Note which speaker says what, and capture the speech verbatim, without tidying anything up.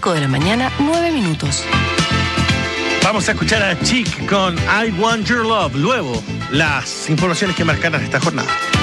Speaker 1: cinco de la mañana, nueve minutos.
Speaker 2: Vamos a escuchar a Chic con I Want Your Love. Luego, las informaciones que marcarán esta jornada.